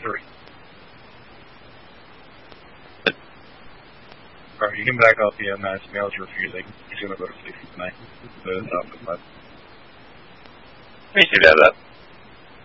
3. Alright, you can back off the nice male's refusing. He's gonna go to sleep tonight. So it's off the button. We should have that.